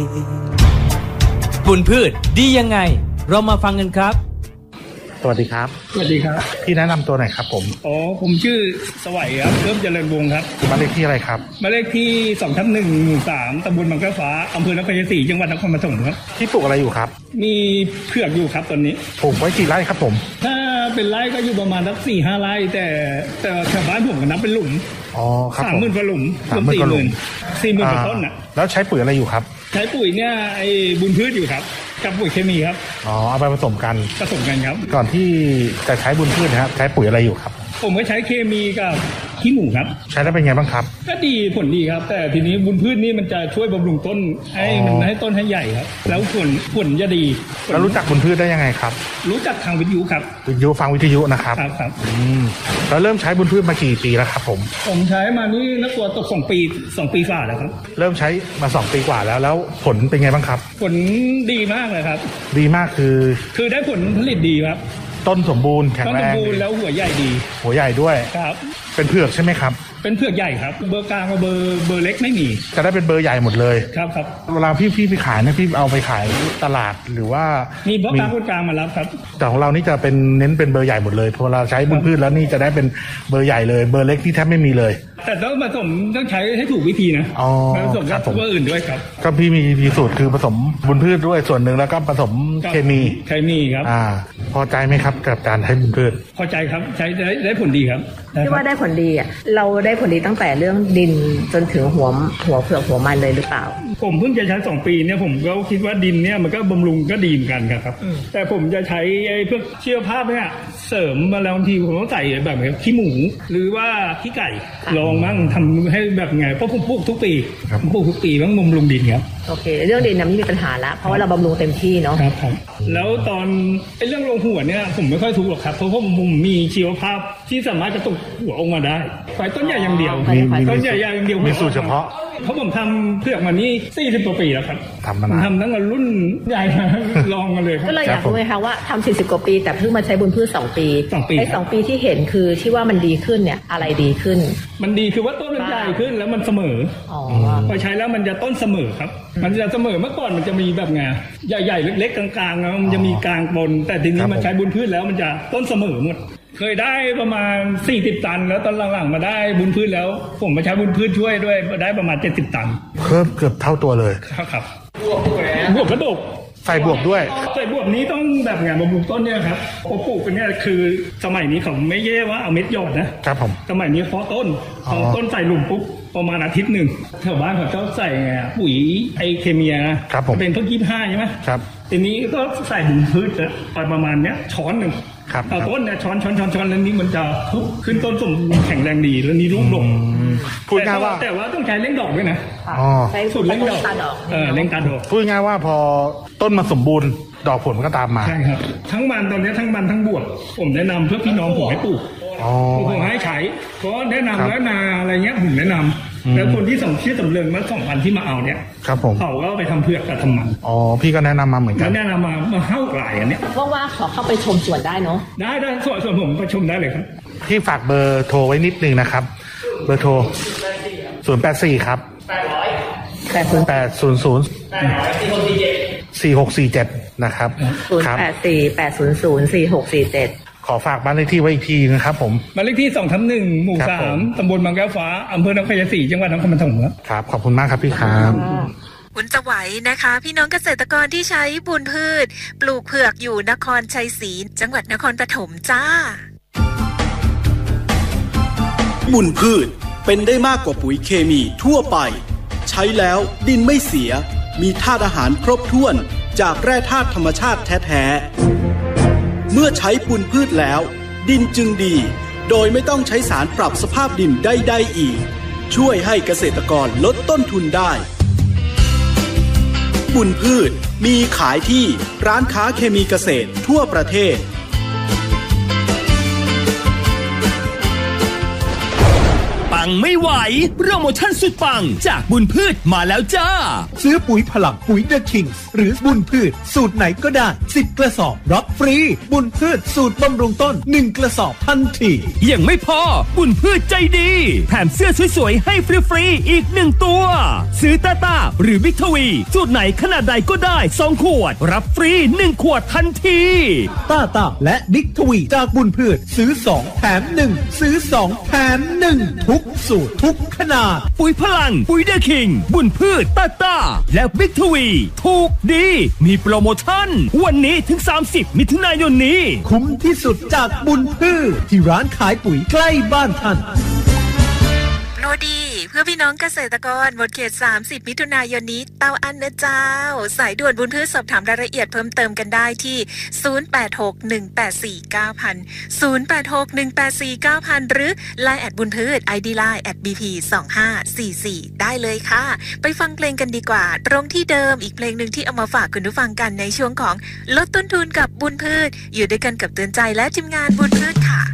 บุญพืชดียังไงเรามาฟังกันครับสวัสดีครับสวัสดีครับพี่แนะนำตัวหน่อยครับผมผมชื่อสวัยครับเริ่มเจริญวงศ์ครับบ้านเลขที่อะไรครับบ้านเลขที่2/1 หมู่ 3ตำบลบางแก้วฟ้าอำเภอนครชัยศรีจังหวัดนครปฐมครับที่ปลูกอะไรอยู่ครับมีเผือกอยู่ครับตอนนี้ปลูกไว้กี่ไร่ครับผมถ้าเป็นไร่ก็อยู่ประมาณสัก 4-5 ไร่แต่ชาวบ้านผมก็นับเป็นหลุมครับ 30,000 กว่าหลุม40,000 กว่าต้นน่ะแล้วใช้ปุ๋ยอะไรอยู่ครับใช้ปุ๋ยเนี่ยไอ้บุญพืชอยู่ครับกับปุ๋ยเคมีครับเอาไปผสมกันครับก่อนที่จะใช้บุญพืชนะครับใช้ปุ๋ยอะไรอยู่ครับผมก็ใช้เคมีกับขี้หมูครับใช้แล้วเป็นไงบ้างครับก็ดีผลดีครับแต่ทีนี้บุญพืชนี่มันจะช่วยบำรุงต้นให้ต้นให้ใหญ่ครับแล้วผลจะดีแล้วรู้จักบุญพืชได้ยังไงครับรู้จักทางวิทยุครับฟังวิทยุนะครับครับแล้วเริ่มใช้บุญพืชมากี่ปีแล้วครับผมใช้มานี่นักตัวตก2 ปีฝ่าแล้วครับเริ่มใช้มา2 ปีกว่าแล้วผลเป็นไงบ้างครับผลดีมากเลยครับดีมากคือได้ผลผลิตดีครับต้นสมบูรณ์แข็งแรงต้นสมบูรณ์แล้วหัวใหญ่ดีหัวใหญ่ด้วยครับเป็นเผือกใช่ไหมครับเป็นเผือกใหญ่ครับเบอร์กลางกับเบอร์เล็กไม่มีจะได้เป็นเบอร์ใหญ่หมดเลยครับเวลาพี่ไปขายเนี่ยพี่เอาไปขายตลาดหรือว่ามีพ่อค้าคนกลางมารับครับแต่ของเรานี่จะเป็นเน้นเป็นเบอร์ใหญ่หมดเลยพอเราใช้บุญพืชแล้วนี่จะได้เป็นเบอร์ใหญ่เลยเบอร์เล็กที่แทบไม่มีเลยแต่ต้องผสมต้องใช้ให้ถูกวิธีนะผสมกับตัวอื่นด้วยครับก็พี่มีสูตรคือผสมบุญพืชด้วยส่วนหนึ่งแล้วก็ผสมเคมีครับพอใจไหมครับกับการใช้บุญพืชพอใจครับใช้ได้ผลดีครับที่ว่าได้ผลดีอ่ะเราได้ผลดีตั้งแต่เรื่องดินจนถึงหัวเผือกหัวมันเลยหรือเปล่าผมเพิ่งจะใช้2 ปีเนี่ยผมก็คิดว่าดินเนี่ยมันก็บำรุงก็ดีเหมือนกันครับแต่ผมจะใช้ไอ้พวกเชื้อภาพเนี่ยเสริมมาแล้วบางทีผมต้องใส่แบบขี้หมูหรือว่าขี้ไก่ลองมั่งทำให้แบบไงเพราะผมปลูกทุกปีมั่งบำรุงดินครับโอเคเรื่องดินไม่มีปัญหาละเพราะว่าเราบำรุงเต็มที่เนาะครับแล้วตอนไอ้เรื่องลงหัวเนี่ยผมไม่ค่อยทุกข์หรอกครับเพราะผมมีชีวภาพที่สามารถกระตุกหัวออกมาได้ฝ่ายต้นใหญ่อย่างเดียวต้นใหญ่อย่างเดียวมีสูตรเฉพาะเพราะผมทำเผือกมานี่40 กว่าปีแล้วครับทำตั้งแต่รุ่นใหญ่ลองมาเลยครับก็เลยอยากรู้ไงคะว่าทำ40 กว่าปีแต่เพิ่งมาใช้บุญพืช2 ปีไอ้2 ปีที่เห็นคือที่ว่ามันดีขึ้นเนี่ยอะไรดีขึ้นมันดีคือว่าต้นมันใหญ่ขึ้นแล้วมันเสมอพอใช้แล้วมันจะต้นเสมอครับมันจะเสมอเมื่อก่อนมันจะมีแบบไงใหญ่ๆเล็กๆกลางๆแล้วมันจะมีกลางบนแต่ทีนี้มันใช้บุญพืชแล้วมันจะต้นเสมอหมดเคยได้ประมาณ40 ตันแล้วตอนหลังๆมาได้บุญพืชแล้วผมมาใช้บุญพืชช่วยด้วยได้ประมาณ70 ตันเพิ่มเกือบเท่าตัวเลยครับบวกกระดกใส่บวกด้วยใส่บวกนี้ต้องแบบงานบำรุงต้นเนี่ยครับพอปลูกกันเนี่ยคือสมัยนี้เขาไม่แย่ว่าเอาเม็ดยอดนะครับผมสมัยนี้เพาะต้นใส่หลุมปุ๊บประมาณอาทิตย์หนึ่งแถวบ้านเขาจะใส่ปุ๋ยไอเคมีนะครับผมเป็นเพิ่ง25ใช่ไหมครับทีนี้ก็ใส่บุญพืชประมาณเนี้ยช้อนหนึ่งเอาต้นเนี่ยช้อนแล้วนี้มันจะทุบขึ้นต้นสมแข็งแรงดีแล้วนี้รูปลงพูดง่ายว่าแต่ว่าต้องใช้เล่งดอกด้วยนะใช้สูตรเล่งดอกเล่งตาดอกพูดง่ายว่าพอต้นมาสมบูรณ์ดอกผลก็ตามมาใช่ครับทั้งมันตอนนี้ทั้งมันทั้งบวกผมแนะนำเพื่อพี่น้องผมให้ปลูกผมให้ใช้เพราะแนะนำแล้วนาอะไรเงี้ยผมแนะนำแล้วคนที่สำเริงมา2,000ที่มาเอาเนี่ยครับผมเขาก็ไปทำเผือกกับทำมันพี่ก็แนะนำมาเหมือนกันแนะนำมาเข้าหลายอันเนี้ยว่าขอเข้าไปชมสวนได้เนาะได้ส่วนผมไปชมได้เลยครับพี่ฝากเบอร์โทรไว้นิดนึงนะครับเบอร์โทร084ครับ4647นะครับ 084-800-4647 ขอฝากบ้านเลขที่ไว้อีกทีนะครับผมบ้านเลขที่2/1 หมู่ 3ตำบลบางแก้วฟ้าอำเภอนครชัยศรีจังหวัดนครปฐมครับขอบคุณมากครับพี่ครับคุณสวัยนะคะพี่น้องเกษตรกรที่ใช้บุญพืชปลูกเผือกอยู่นครชัยศรีจังหวัดนครปฐมจ้าบุญพืชเป็นได้มากกว่าปุ๋ยเคมีทั่วไปใช้แล้วดินไม่เสียมีธาตุอาหารครบถ้วนจากแร่ธาตุธรรมชาติแท้ๆเมื่อใช้บุญพืชแล้วดินจึงดีโดยไม่ต้องใช้สารปรับสภาพดินใดๆอีกช่วยให้เกษตรกรลดต้นทุนได้บุญพืชมีขายที่ร้านค้าเคมีเกษตรทั่วประเทศปยังไม่ไหวโปรโมชั่นสุดปังจากบุญพืชมาแล้วจ้าซื้อปุ๋ยพลังปุ๋ยเดอะคิงส์หรือบุญพืชสูตรไหนก็ได้10 กระสอบรับฟรีบุญพืชสูตรบำรุงต้น1 กระสอบทันทียังไม่พอบุญพืชใจดีแถมเสื้อสวยๆให้ฟรีๆอีก1 ตัวซื้อต้าหรือวิกทวีสูตรไหนขนาดใดก็ได้2 ขวดรับฟรี1 ขวดทันทีต้าและบิ๊กทวีจากบุญพืชซื้อ2แถม1ซื้อ2แถม1ทุกสูตรทุกขนาดปุ๋ยพลังปุ๋ยเดอะคิงบุญพืชต้าและบิ๊กทวีถูกดีมีโปรโมชั่นวันนี้ถึง30 มิถุนายนนี้คุ้มที่สุดจากบุญพืชที่ร้านขายปุ๋ยใกล้บ้านท่านโปรดีเพื่อพี่น้องเกษตรกรหมดเขต30 มิถุนายนนี้เตาอันนะเจ้าสายด่วนบุญพืชสอบถามรายละเอียดเพิ่มเติมกันได้ที่0861849000 หรือ LINE แอดบุญพืช ID LINE @bp2544 ได้เลยค่ะไปฟังเพลงกันดีกว่าตรงที่เดิมอีกเพลงหนึ่งที่เอามาฝากคุณผู้ฟังกันในช่วงของลดต้นทุนกับบุญพืชอยู่ด้วยกันกับเตือนใจและทีมงานบุญพืชค่ะ